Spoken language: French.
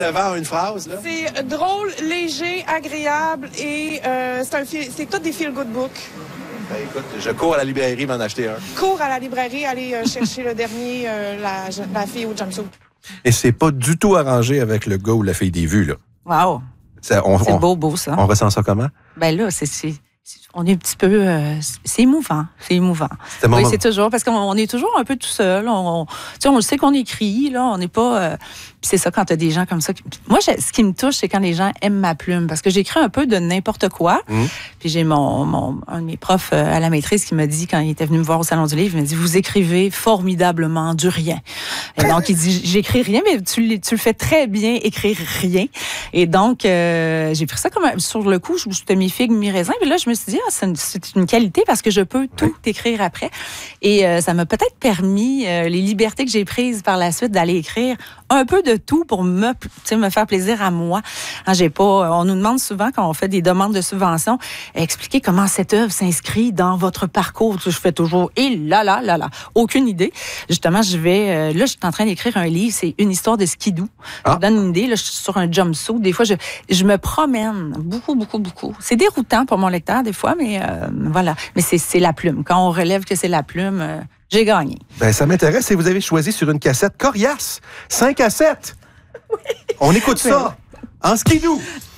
devant une phrase, là? C'est drôle, léger, agréable et c'est tout des feel-good books. Ben, écoute, je cours à la librairie m'en acheter un. Cours à la librairie, aller chercher le dernier, la fille au jumpsuit. Et c'est pas du tout arrangé avec le gars ou la fille des vues, là. Wow! C'est beau, ça. On ressent ça comment? Ben là, on est un petit peu... c'est émouvant. C'est émouvant. Oui, c'est toujours... Parce qu'on est toujours un peu tout seul. On le sait qu'on écrit, là. On n'est pas... Puis c'est ça, quand tu as des gens comme ça... Moi, ce qui me touche, c'est quand les gens aiment ma plume. Parce que j'écris un peu de n'importe quoi. Puis j'ai un de mes profs à la maîtrise qui m'a dit, quand il était venu me voir au Salon du Livre, il m'a dit, vous écrivez formidablement du rien. Et donc, il dit, j'écris rien, mais tu le fais très bien, écrire rien. Et donc, j'ai pris ça comme sur le coup, c'était mes figues, mes raisins. Puis là, je me suis dit, c'est une qualité parce que je peux tout écrire après. Et ça m'a peut-être permis, les libertés que j'ai prises par la suite, d'aller écrire un peu de tout pour me faire plaisir à moi. On nous demande souvent, quand on fait des demandes de subvention, expliquer comment cette œuvre s'inscrit dans votre parcours. Je fais toujours, aucune idée. Justement, là, je suis en train d'écrire un livre, c'est une histoire de skidoo. Je vous donne une idée, là, je suis sur un jumpsuit. Des fois, je me promène beaucoup. C'est déroutant pour mon lecteur, des fois, mais voilà. Mais c'est la plume. Quand on relève que c'est la plume, j'ai gagné. Ben, ça m'intéresse et vous avez choisi sur une cassette coriace. 5 cassettes. Oui. On écoute ça en skidoo.